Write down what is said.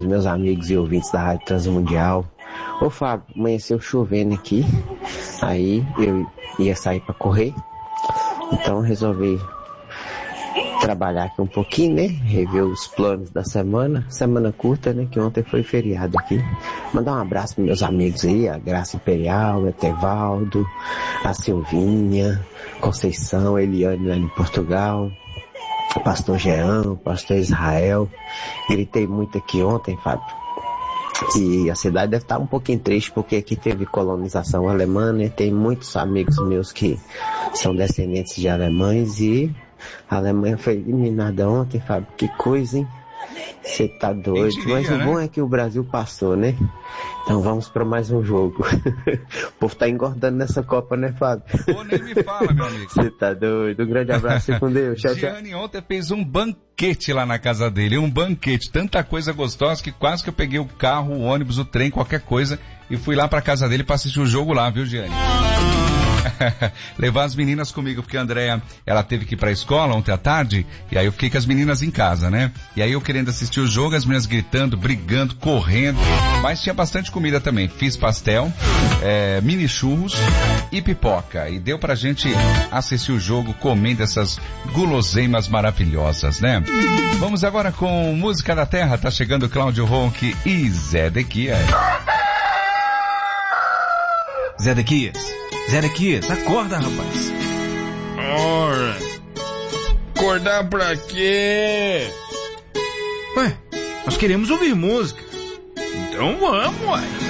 meus amigos e ouvintes da Rádio Transmundial. Ô Fábio, amanheceu chovendo aqui, aí eu ia sair para correr, então resolvi trabalhar aqui um pouquinho, né? Rever os planos da semana curta, né? Que ontem foi feriado aqui. Mandar um abraço para meus amigos aí, a Graça Imperial, o Etevaldo, a Silvinha, Conceição, Eliane lá em Portugal, o pastor Jean, o pastor Israel. Gritei muito aqui ontem, Fábio. E a cidade deve estar um pouquinho triste porque aqui teve colonização alemã, né? Tem muitos amigos meus que são descendentes de alemães e a Alemanha foi eliminada ontem, Fábio. Que coisa, hein? Você tá doido. Mas o bom é que o Brasil passou, né? Então vamos para mais um jogo. O povo tá engordando nessa Copa, né, Fábio? Pô, nem me fala, meu amigo. Você tá doido. Um grande abraço, fique com Deus. Tchau, tchau. Gianni ontem fez um banquete lá na casa dele. Um banquete. Tanta coisa gostosa que quase que eu peguei o carro, o ônibus, o trem, qualquer coisa e fui lá pra casa dele pra assistir o jogo lá, viu, Gianni? Levar as meninas comigo, porque a Andréia, ela teve que ir pra escola ontem à tarde, e aí eu fiquei com as meninas em casa, né? E aí eu querendo assistir o jogo, as meninas gritando, brigando, correndo, mas tinha bastante comida também. Fiz pastel, mini churros e pipoca, e deu pra gente assistir o jogo comendo essas guloseimas maravilhosas, né? Vamos agora com Música da Terra, tá chegando Cláudio Ronck e Zé Dequias. Zé Dequias, acorda, rapaz. Ora, acordar pra quê? Ué, nós queremos ouvir música. Então vamos, ué.